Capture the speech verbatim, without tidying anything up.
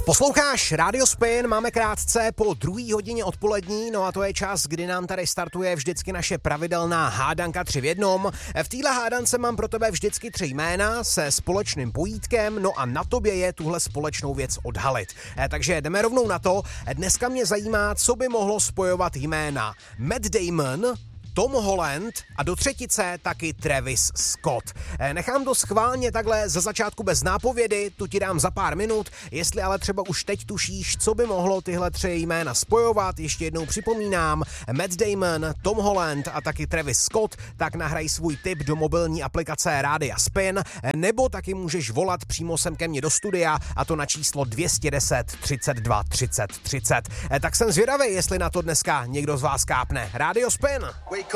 Posloucháš Radio Spin, máme krátce po druhé hodině odpolední, no a to je čas, kdy nám tady startuje vždycky naše pravidelná hádanka tři v jednom. V téhle hádance mám pro tebe vždycky tři jména se společným pojítkem, no a na tobě je tuhle společnou věc odhalit. Takže jdeme rovnou na to. Dneska mě zajímá, co by mohlo spojovat jména Matt Damon, Tom Holland a do třetice taky Travis Scott. Nechám to schválně takhle za začátku bez nápovědy, tu ti dám za pár minut, jestli ale třeba už teď tušíš, co by mohlo tyhle tři jména spojovat, ještě jednou připomínám, Matt Damon, Tom Holland a taky Travis Scott, tak nahraj svůj tip do mobilní aplikace Rádia Spin, nebo taky můžeš volat přímo sem ke mně do studia, a to na číslo dvě stě deset třicet dva třicet třicet. Tak jsem zvědavý, jestli na to dneska někdo z vás kápne. Radio Spin! Wake